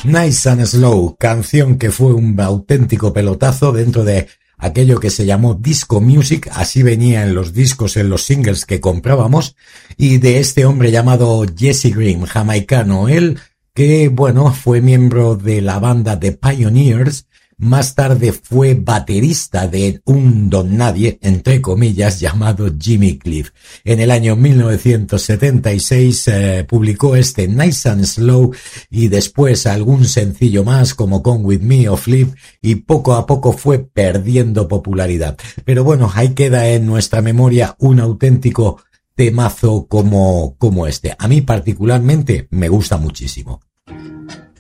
Nice and Slow, canción que fue un auténtico pelotazo dentro de aquello que se llamó disco music, así venía en los discos, en los singles que comprábamos, y de este hombre llamado Jesse Green, jamaicano, él que, bueno, fue miembro de la banda The Pioneers. Más tarde fue baterista de un don nadie, entre comillas, llamado Jimmy Cliff. En el año 1976 publicó este Nice and Slow y después algún sencillo más como Come With Me o Flip, y poco a poco fue perdiendo popularidad. Pero bueno, ahí queda en nuestra memoria un auténtico temazo como este. A mí particularmente me gusta muchísimo.